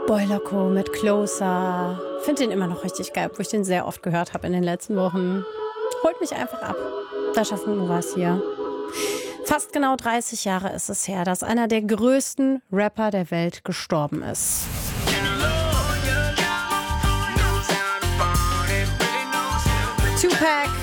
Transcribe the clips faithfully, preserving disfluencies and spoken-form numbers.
Boiler Co. mit Closer. Finde den immer noch richtig geil, obwohl ich den sehr oft gehört habe in den letzten Wochen. Holt mich einfach ab. Deutschlandfunk Nova ist hier. Fast genau dreißig Jahre ist es her, dass einer der größten Rapper der Welt gestorben ist. Tupac.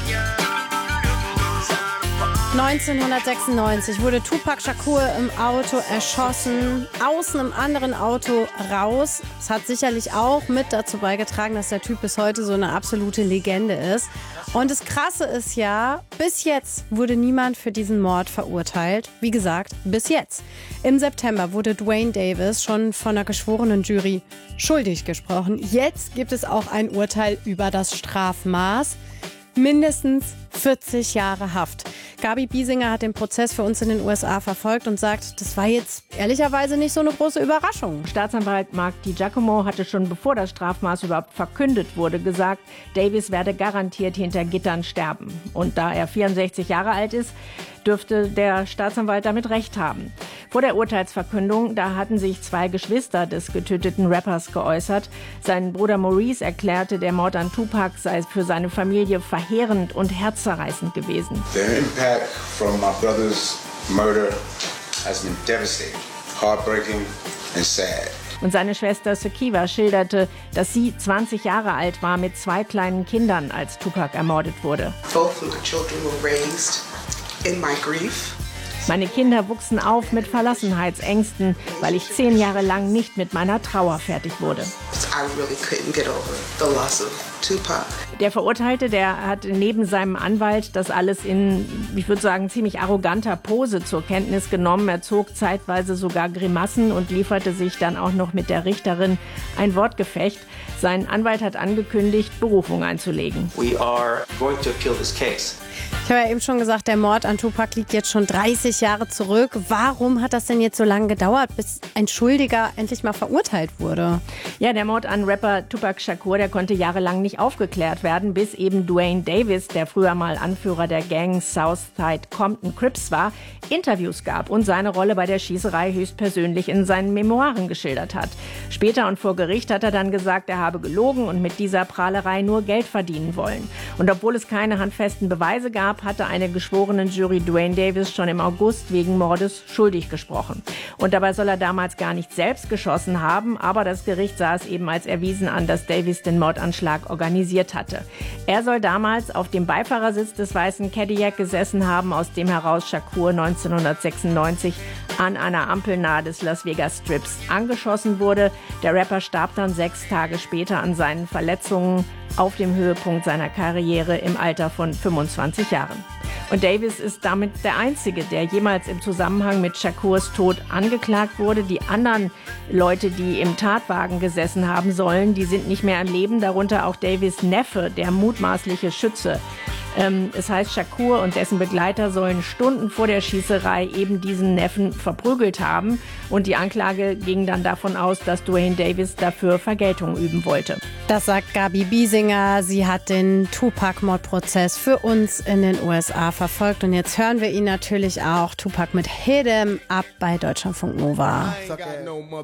neunzehnhundertsechsundneunzig wurde Tupac Shakur im Auto erschossen, aus einem anderen Auto raus. Es hat sicherlich auch mit dazu beigetragen, dass der Typ bis heute so eine absolute Legende ist. Und das Krasse ist ja, bis jetzt wurde niemand für diesen Mord verurteilt. Wie gesagt, bis jetzt. Im September wurde Duane Davis schon von einer geschworenen Jury schuldig gesprochen. Jetzt gibt es auch ein Urteil über das Strafmaß. Mindestens vierzig Jahre Haft. Gabi Biesinger hat den Prozess für uns in den U S A verfolgt und sagt, das war jetzt ehrlicherweise nicht so eine große Überraschung. Staatsanwalt Mark DiGiacomo hatte schon bevor das Strafmaß überhaupt verkündet wurde, gesagt, Davis werde garantiert hinter Gittern sterben. Und da er vierundsechzig Jahre alt ist, dürfte der Staatsanwalt damit recht haben. Vor der Urteilsverkündung, da hatten sich zwei Geschwister des getöteten Rappers geäußert. Sein Bruder Maurice erklärte, der Mord an Tupac sei für seine Familie verheerend und herzzerreißend gewesen. The impact from my brother's murder has been devastating, heartbreaking and sad. Und seine Schwester Sekiva schilderte, dass sie zwanzig Jahre alt war mit zwei kleinen Kindern, als Tupac ermordet wurde. Both of the children were raised in my grief. Meine Kinder wuchsen auf mit Verlassenheitsängsten, weil ich zehn Jahre lang nicht mit meiner Trauer fertig wurde. I really couldn't get over the loss of Tupac. Der Verurteilte, der hat neben seinem Anwalt das alles in, ich würde sagen, ziemlich arroganter Pose zur Kenntnis genommen. Er zog zeitweise sogar Grimassen und lieferte sich dann auch noch mit der Richterin ein Wortgefecht. Sein Anwalt hat angekündigt, Berufung einzulegen. We are going to appeal this case. Ich habe ja eben schon gesagt, der Mord an Tupac liegt jetzt schon dreißig Jahre zurück. Warum hat das denn jetzt so lange gedauert, bis ein Schuldiger endlich mal verurteilt wurde? Ja, der Mord an Rapper Tupac Shakur, der konnte jahrelang nicht aufgeklärt werden, bis eben Duane Davis, der früher mal Anführer der Gang Southside Compton Crips war, Interviews gab und seine Rolle bei der Schießerei höchstpersönlich in seinen Memoiren geschildert hat. Später und vor Gericht hat er dann gesagt, er habe gelogen und mit dieser Prahlerei nur Geld verdienen wollen. Und obwohl es keine handfesten Beweise gab, hatte eine geschworenen Jury Duane Davis schon im August wegen Mordes schuldig gesprochen. Und dabei soll er damals gar nicht selbst geschossen haben, aber das Gericht sah es eben als erwiesen an, dass Davis den Mordanschlag organisiert hatte. Er soll damals auf dem Beifahrersitz des weißen Cadillac gesessen haben, aus dem heraus Shakur neunzehnhundertsechsundneunzig an einer Ampel nahe des Las Vegas Strips angeschossen wurde. Der Rapper starb dann sechs Tage später an seinen Verletzungen auf dem Höhepunkt seiner Karriere im Alter von fünfundzwanzig Jahren. Und Davis ist damit der Einzige, der jemals im Zusammenhang mit Shakurs Tod angeklagt wurde. Die anderen Leute, die im Tatwagen gesessen haben sollen, die sind nicht mehr am Leben, darunter auch Davis' Neffe, der mutmaßliche Schütze. Ähm, es heißt, Shakur und dessen Begleiter sollen Stunden vor der Schießerei eben diesen Neffen verprügelt haben. Und die Anklage ging dann davon aus, dass Duane Davis dafür Vergeltung üben wollte. Das sagt Gabi Biesinger. Sie hat den Tupac-Mordprozess für uns in den U S A verfolgt. Und jetzt hören wir ihn natürlich auch. Tupac mit Hit 'em Up bei Deutschlandfunk Nova.